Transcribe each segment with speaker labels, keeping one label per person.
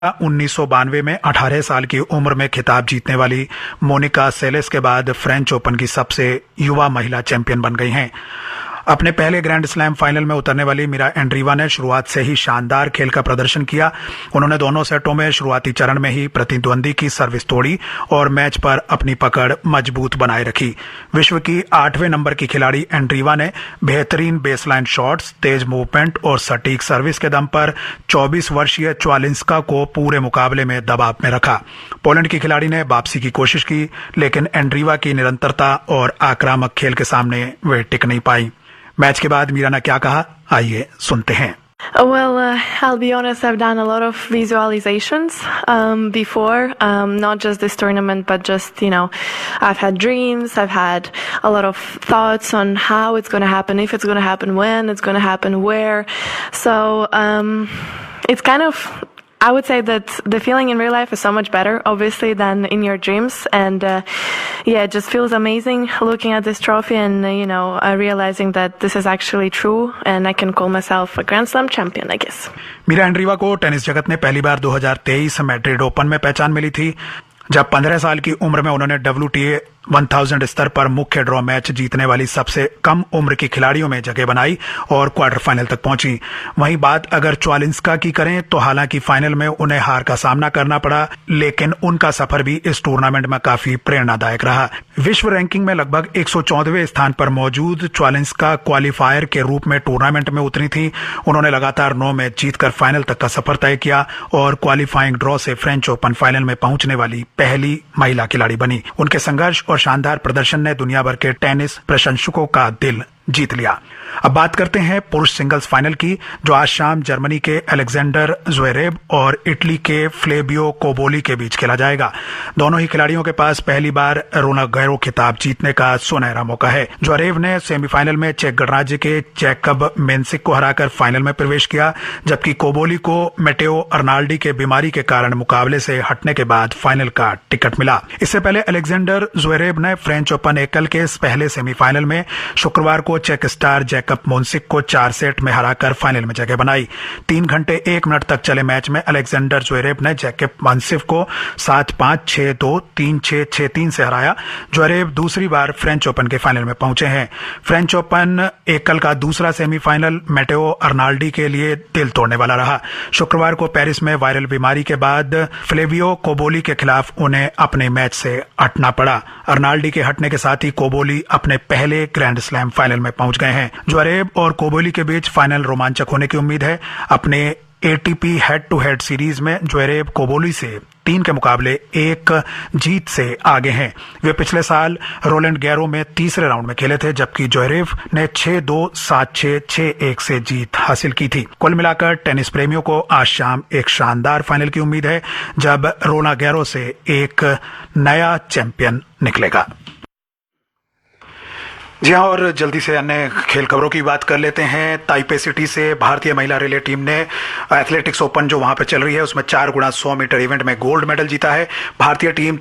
Speaker 1: 1992 में 18 साल की उम्र में खिताब जीतने वाली मोनिका सेलेस के बाद फ्रेंच ओपन की सबसे युवा महिला चैंपियन बन गई हैं। अपने पहले ग्रैंड स्लैम फाइनल में उतरने वाली मिरा एंड्रीवा ने शुरुआत से ही शानदार खेल का प्रदर्शन किया। उन्होंने दोनों सेटों में शुरुआती चरण में ही प्रतिद्वंदी की सर्विस तोड़ी और मैच पर अपनी पकड़ मजबूत बनाए रखी। विश्व की 8वें नंबर की खिलाड़ी एंड्रीवा ने बेहतरीन बेसलाइन शॉट्स, तेज मूवमेंट और सटीक सर्विस के दम पर 24 वर्षीय च्वालिंस्का को पूरे मुकाबले में दबाव में रखा। पोलैंड की खिलाड़ी ने वापसी की कोशिश की, लेकिन एंड्रीवा की निरंतरता और आक्रामक खेल के सामने वे टिक नहीं पाई। मैच के बाद मीरा ने क्या कहा, आइए सुनते हैं।
Speaker 2: Well, I'll be honest, I've done a lot of visualizations before, not just this tournament, but just, I've had dreams, I've had a lot of thoughts on how it's going to happen, if it's going to happen, when it's going to happen, where. So it's kind of, I would say that the feeling in real life is so much better, obviously, than in your dreams. And it just feels amazing looking at this trophy and, realizing that this is actually true and I can call myself a Grand Slam champion, I guess.
Speaker 1: Mirra Andreeva को tennis जगत में पहली बार 2023 Madrid open में पहचान मिली थी, जब 15 साल की उम्र में उन्होंने WTA 1000 स्तर पर मुख्य ड्रॉ मैच जीतने वाली सबसे कम उम्र की खिलाड़ियों में जगह बनाई और क्वार्टर फाइनल तक पहुंची। वहीं बात अगर च्वालिंस्का की करें तो हालांकि फाइनल में उन्हें हार का सामना करना पड़ा, लेकिन उनका सफर भी इस टूर्नामेंट में काफी प्रेरणादायक रहा। विश्व रैंकिंग में लगभग 114वें स्थान पर मौजूद च्वालिंस्का क्वालिफायर के रूप में टूर्नामेंट में उतरी थी। उन्होंने लगातार 9 मैच जीतकर फाइनल तक का सफर तय किया और क्वालिफाइंग ड्रॉ से फ्रेंच ओपन फाइनल में पहुंचने वाली पहली महिला खिलाड़ी बनी। उनके संघर्ष और शानदार प्रदर्शन ने दुनिया भर के टेनिस प्रशंसकों का दिल जीत लिया। अब बात करते हैं पुरुष सिंगल्स फाइनल की, जो आज शाम जर्मनी के अलेक्जेंडर ज़्वेरेव और इटली के फ्लेबियो कोबोली के बीच खेला जाएगा। दोनों ही खिलाड़ियों के पास पहली बार रोland गैरो खिताब जीतने का सुनहरा मौका है। ज़्वेरेव ने सेमीफाइनल में चेक गणराज्य के जैकब मेंसिक को हराकर फाइनल में प्रवेश किया, जबकि कोबोली को मेटेओ अर्नाल्डी के बीमारी के कारण मुकाबले से हटने के बाद फाइनल का टिकट मिला। इससे पहले अलेक्जेंडर ज़्वेरेव ने फ्रेंच ओपन एकल के पहले सेमीफाइनल में शुक्रवार को चेक स्टार जैकब मोंसिक को 4 सेट में हराकर फाइनल में जगह बनाई। 3 घंटे 1 मिनट तक चले मैच में अलेक्जेंडर ज़्वेरेव ने जैकब मोंसिक को 7-5, 6-2, 3-6, 6-3 से हराया। ज़्वेरेव दूसरी बार फ्रेंच ओपन के फाइनल में पहुंचे हैं। फ्रेंच ओपन एकल का दूसरा सेमीफाइनल मेटेओ अर्नाल्डी के लिए दिल तोड़ने वाला रहा। शुक्रवार को पेरिस में वायरल बीमारी के बाद फ्लेवियो कोबोली के खिलाफ उन्हें अपने मैच से हटना पड़ा। अर्नाल्डी के हटने के साथ ही कोबोली अपने पहले ग्रैंड स्लैम फाइनल में पहुंच गए हैं। ज़्वेरेव और कोबोली के बीच फाइनल रोमांचक होने की उम्मीद है। अपने ATP head to head series में ज़्वेरेव कोबोली से 3 के मुकाबले 1 जीत से आगे हैं। वे पिछले साल रोland गैरो में तीसरे राउंड में खेले थे, जबकि ज़्वेरेव ने 6-2, 7-6, 6-1 से जीत हासिल की थी। कुल मिलाकर टेनिस प्रेमियों को आज शाम एक शानदार फाइनल की उम्मीद है, जब रोland गैरो से एक नया चैंपियन निकलेगा। जी हाँ, और जल्दी से अन्य खेल खबरों की बात कर लेते हैं। ताइपे सिटी से भारतीय महिला रिले टीम ने एथलेटिक्स ओपन जो वहां पे चल रही है उसमें 4x100 मीटर इवेंट में गोल्ड मेडल जीता है। भारतीय टीम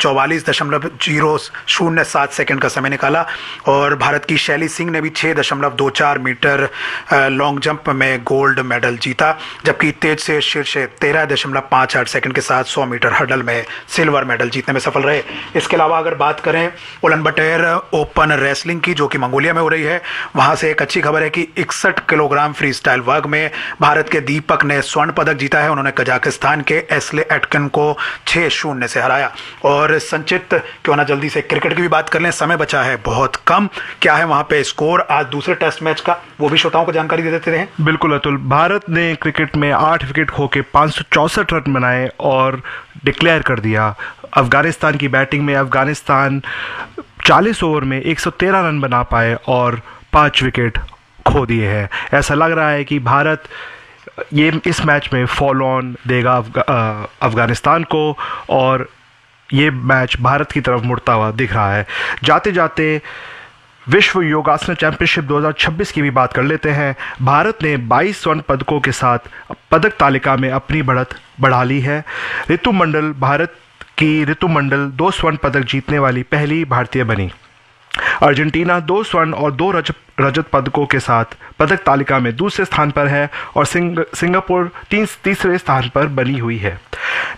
Speaker 1: 44.007 सेकंड का समय निकाला और भारत की शैली सिंह ने भी 6.24 मीटर लॉन्ग जंप में गोल्ड मेडल जीता, जबकि तेज से शीर्ष 13.58 सेकंड के साथ 100 मीटर हर्डल में सिल्वर मेडल जीतने में सफल रहे। इसके अलावा अगर बात करें उलन-बटोर ओपन रेसलिंग की, जो कि मंगोलिया में हो रही है, वहां से एक अच्छी खबर है कि 61 किलोग्राम फ्री स्टाइल वर्ग में भारत के दीपक ने स्वर्ण पदक जीता है। उन्होंने कजाकिस्तान के एस्ले एटकिन को 6-0 से हराया। और संचित, क्यों ना जल्दी से क्रिकेट की भी बात कर लें, समय बचा है बहुत कम। क्या है वहां पे स्कोर आज दूसरे टेस्ट मैच का, वो भी श्रोताओं को जानकारी दे देते हैं।
Speaker 3: बिल्कुल अतुल, भारत ने क्रिकेट में 8 विकेट खो के 564 रन बनाए और डिक्लेयर कर दिया। अफगानिस्तान की बैटिंग में अफगानिस्तान 40 ओवर में 113 रन बना पाए और 5 विकेट खो दिए हैं। ऐसा लग रहा है कि भारत इस मैच में फॉलो ऑन देगा अफगानिस्तान को और ये मैच भारत की तरफ मुड़ता हुआ दिख रहा है। जाते जाते विश्व योगासन चैंपियनशिप 2026 की भी बात कर लेते हैं। भारत ने 22 स्वर्ण पदकों के साथ पदक तालिका में अपनी बढ़त बढ़ा ली है। भारत की ऋतु मंडल 2 स्वर्ण पदक जीतने वाली पहली भारतीय बनी। अर्जेंटीना 2 स्वर्ण और 2 रजत पदकों के साथ पदक तालिका में दूसरे स्थान पर है और सिंगापुर तीसरे स्थान पर बनी हुई है।